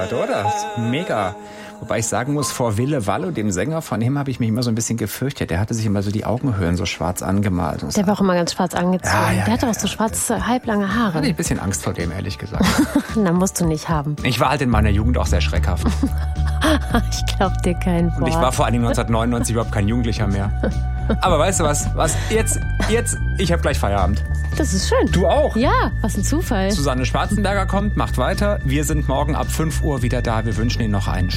Oder? Das ist mega. Wobei ich sagen muss, vor Wille Wallo, dem Sänger, von dem habe ich mich immer so ein bisschen gefürchtet. Der hatte sich immer so die Augenhöhlen so schwarz angemalt. Der war auch immer ganz schwarz angezogen. Der hatte auch so schwarze, halblange Haare. Hatte ich ein bisschen Angst vor dem, ehrlich gesagt. Na, musst du nicht haben. Ich war halt in meiner Jugend auch sehr schreckhaft. Ich glaub dir kein Wort. Und ich war vor allem 1999 überhaupt kein Jugendlicher mehr. Aber weißt du was? Jetzt, ich habe gleich Feierabend. Das ist schön. Du auch? Ja, was ein Zufall. Susanne Schwarzenberger kommt, macht weiter. Wir sind morgen ab 5 Uhr wieder da. Wir wünschen Ihnen noch einen